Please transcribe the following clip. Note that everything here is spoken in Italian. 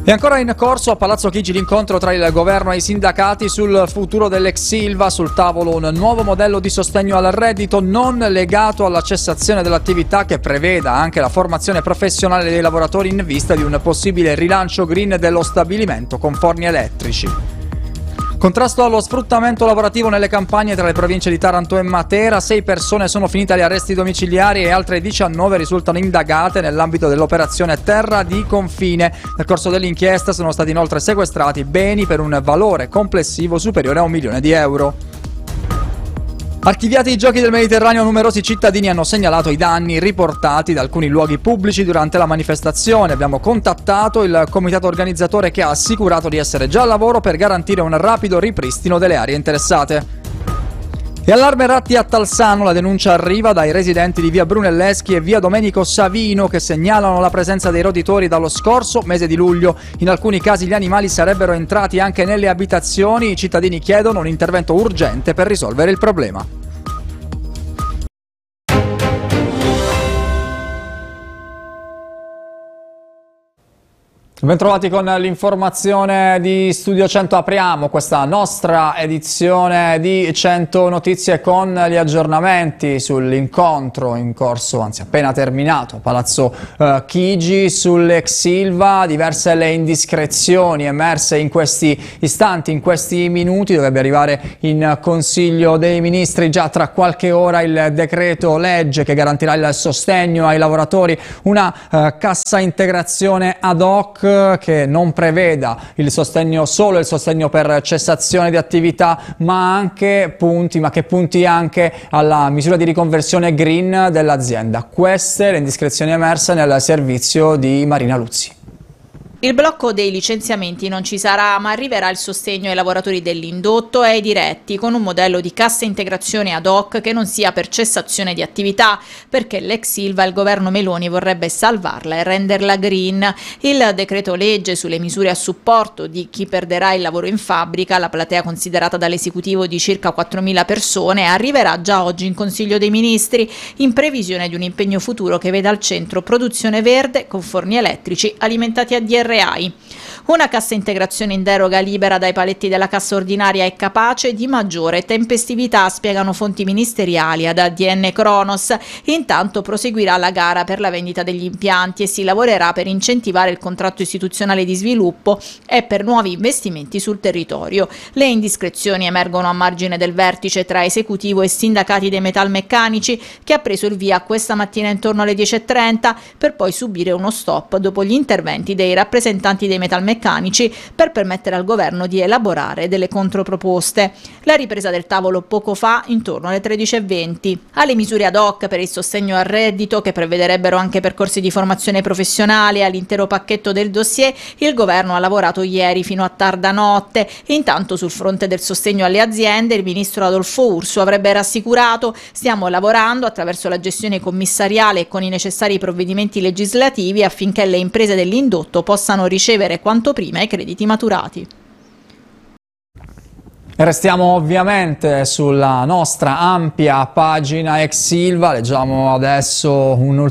È ancora in corso a Palazzo Chigi l'incontro tra il governo e i sindacati sul futuro dell'ex Ilva. Sul tavolo un nuovo modello di sostegno al reddito non legato alla cessazione dell'attività, che preveda anche la formazione professionale dei lavoratori in vista di un possibile rilancio green dello stabilimento con forni elettrici. Contrasto allo sfruttamento lavorativo nelle campagne tra le province di Taranto e Matera. 6 persone sono finite agli arresti domiciliari e altre 19 risultano indagate nell'ambito dell'operazione Terra di Confine. Nel corso dell'inchiesta sono stati inoltre sequestrati beni per un valore complessivo superiore a €1 milione. Archiviati i giochi del Mediterraneo, numerosi cittadini hanno segnalato i danni riportati da alcuni luoghi pubblici durante la manifestazione. Abbiamo contattato il comitato organizzatore, che ha assicurato di essere già al lavoro per garantire un rapido ripristino delle aree interessate. E allarme ratti a Talsano, la denuncia arriva dai residenti di via Brunelleschi e via Domenico Savino, che segnalano la presenza dei roditori dallo scorso mese di luglio. In alcuni casi gli animali sarebbero entrati anche nelle abitazioni. I cittadini chiedono un intervento urgente per risolvere il problema. Bentrovati con l'informazione di Studio 100. Apriamo questa nostra edizione di 100 Notizie con gli aggiornamenti sull'incontro in corso, anzi appena terminato, a Palazzo Chigi sull'ex Ilva. Diverse le indiscrezioni emerse in questi istanti, in questi minuti. Dovrebbe arrivare in Consiglio dei Ministri già tra qualche ora il decreto legge che garantirà il sostegno ai lavoratori, una cassa integrazione ad hoc che non preveda solo il sostegno per cessazione di attività, ma che punti anche alla misura di riconversione green dell'azienda. Queste le indiscrezioni emerse nel servizio di Marina Luzzi. Il blocco dei licenziamenti non ci sarà, ma arriverà il sostegno ai lavoratori dell'indotto e ai diretti, con un modello di cassa integrazione ad hoc che non sia per cessazione di attività, perché l'ex Ilva il governo Meloni vorrebbe salvarla e renderla green. Il decreto legge sulle misure a supporto di chi perderà il lavoro in fabbrica, la platea considerata dall'esecutivo di circa 4.000 persone, arriverà già oggi in Consiglio dei Ministri, in previsione di un impegno futuro che veda al centro produzione verde con forni elettrici alimentati a DRI. Una cassa integrazione in deroga libera dai paletti della cassa ordinaria e capace di maggiore tempestività, spiegano fonti ministeriali ad ADN Cronos. Intanto proseguirà la gara per la vendita degli impianti e si lavorerà per incentivare il contratto istituzionale di sviluppo e per nuovi investimenti sul territorio. Le indiscrezioni emergono a margine del vertice tra esecutivo e sindacati dei metalmeccanici, che ha preso il via questa mattina intorno alle 10:30 per poi subire uno stop dopo gli interventi dei rappresentanti dei metalmeccanici per permettere al governo di elaborare delle controproposte. La ripresa del tavolo poco fa intorno alle 13:20. Alle misure ad hoc per il sostegno al reddito, che prevederebbero anche percorsi di formazione professionale, all'intero pacchetto del dossier, il governo ha lavorato ieri fino a tarda notte. Intanto sul fronte del sostegno alle aziende il ministro Adolfo Urso avrebbe rassicurato: stiamo lavorando attraverso la gestione commissariale e con i necessari provvedimenti legislativi affinché le imprese dell'indotto possano ricevere quanto prima i crediti maturati. Restiamo ovviamente sulla nostra ampia pagina ex Ilva. Leggiamo adesso un